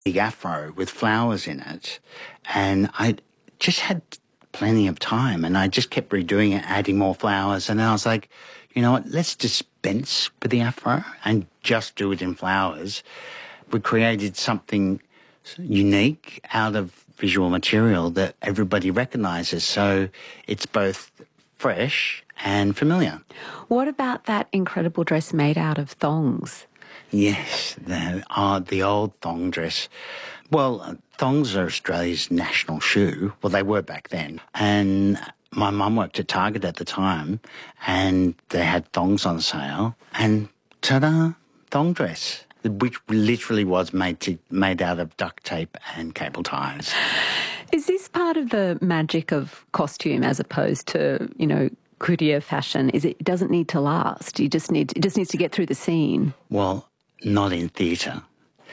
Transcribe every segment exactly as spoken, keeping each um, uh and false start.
big afro with flowers in it, and I just had plenty of time, and I just kept redoing it, adding more flowers, and then I was like, you know what, let's dispense with the afro and just do it in flowers. We created something unique out of visual material that everybody recognises, so it's both fresh and familiar. What about that incredible dress made out of thongs? Yes, the, uh, the old thong dress. Well, thongs are Australia's national shoe. Well, they were back then. And my mum worked at Target at the time, and they had thongs on sale. And ta-da, thong dress, which literally was made to made out of duct tape and cable ties. Is this part of the magic of costume as opposed to, you know, couture fashion? Is it, it doesn't need to last. You just need it just needs to get through the scene. Well, not in theatre.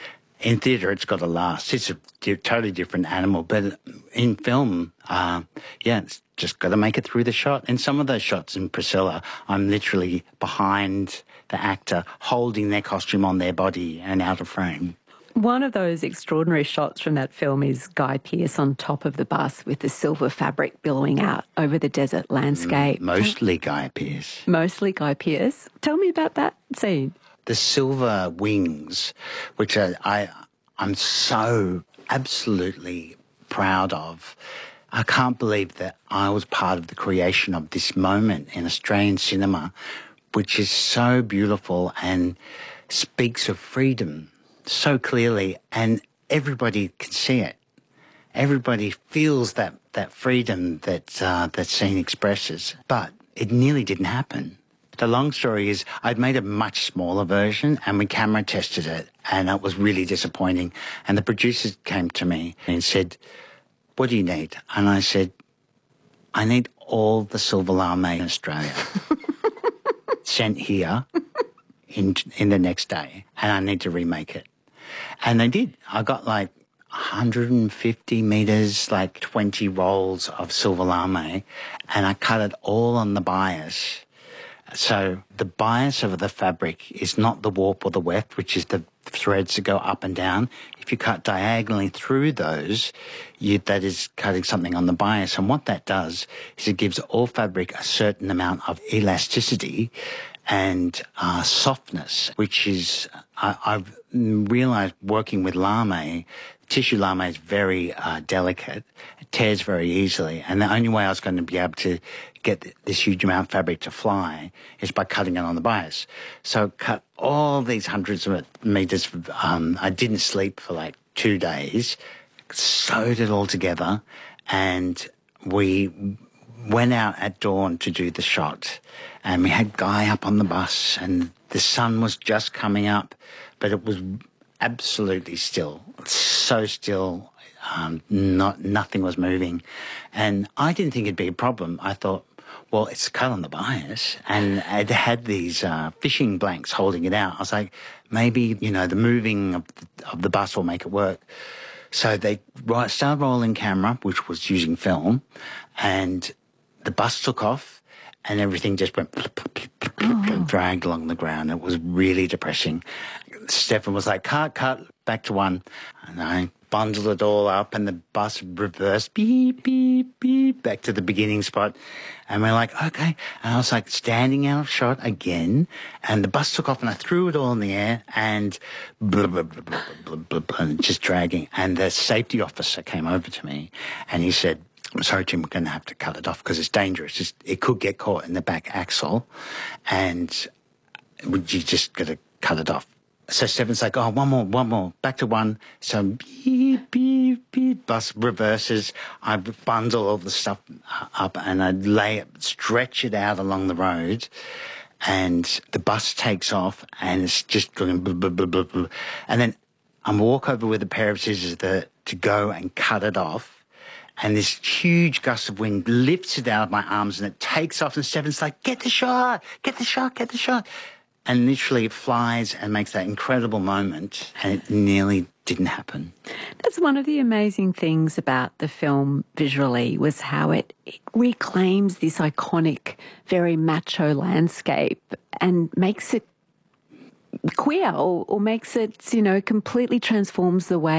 In theatre, it's got to last. It's a di- totally different animal. But in film, uh, yeah, it's just got to make it through the shot. In some of those shots in Priscilla, I'm literally behind the actor, holding their costume on their body and out of frame. One of those extraordinary shots from that film is Guy Pearce on top of the bus with the silver fabric billowing out over the desert landscape. Mostly Guy Pearce. Mostly Guy Pearce. Tell me about that scene. The silver wings, which are, I, I'm so absolutely proud of. I can't believe that I was part of the creation of this moment in Australian cinema, which is so beautiful and speaks of freedom so clearly, and everybody can see it. Everybody feels that, that freedom that uh, that scene expresses, but it nearly didn't happen. The long story is I'd made a much smaller version and we camera tested it, and it was really disappointing. And the producers came to me and said, what do you need? And I said, I need all the silver lame in Australia sent here in, in the next day, and I need to remake it. And they did. I got like one hundred fifty metres, like twenty rolls of silver lame, and I cut it all on the bias. So the bias of the fabric is not the warp or the weft, which is the threads that go up and down. If you cut diagonally through those, you, that is cutting something on the bias. And what that does is it gives all fabric a certain amount of elasticity and uh, softness, which is, I, I've realised working with lame, tissue lame is very uh, delicate. It tears very easily. And the only way I was going to be able to get this huge amount of fabric to fly is by cutting it on the bias. So cut all these hundreds of metres. Um, I didn't sleep for like two days, sewed it all together, and we went out at dawn to do the shot. And we had Guy up on the bus, and the sun was just coming up, but it was absolutely still, so still, um, not nothing was moving. And I didn't think it'd be a problem. I thought, well, it's cut on the bias, and it had these uh, fishing blanks holding it out. I was like, maybe, you know, the moving of the, of the bus will make it work. So they started rolling camera, which was using film, and the bus took off, and everything just went oh. and dragged along the ground. It was really depressing. Stefan was like, cut, cut, back to one. And I bundled it all up, and the bus reversed, beep, beep, beep, back to the beginning spot. And we're like, okay. And I was like standing out of shot again, and the bus took off, and I threw it all in the air, and blah, blah, blah, blah, blah, blah, blah, and just dragging. And the safety officer came over to me, and he said, I'm sorry, Jim, we're going to have to cut it off because it's dangerous. Just, it could get caught in the back axle, and you just got to cut it off. So Stefan's like, oh, one more, one more, back to one. So beep, beep, beep, bus reverses. I bundle all the stuff up, and I lay it, stretch it out along the road, and the bus takes off, and it's just going blah, blah, blah, blah, blah. And then I walk over with a pair of scissors to, to go and cut it off. And this huge gust of wind lifts it out of my arms, and it takes off, and Stefan's like, get the shot, get the shot, get the shot. And literally it flies and makes that incredible moment, and it nearly didn't happen. That's one of the amazing things about the film visually, was how it, it reclaims this iconic, very macho landscape and makes it queer, or, or makes it, you know, completely transforms the way